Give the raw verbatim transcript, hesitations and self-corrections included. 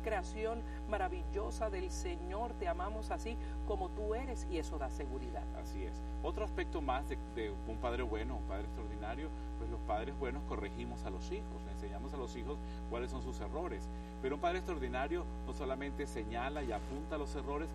creación maravillosa del Señor, te amamos así como tú eres, y eso da seguridad. Así es. Otro aspecto más de, de un padre bueno, un padre extraordinario, pues los padres buenos corregimos a los hijos, le enseñamos a los hijos cuáles son sus errores. Pero un padre extraordinario no solamente señala y apunta los errores,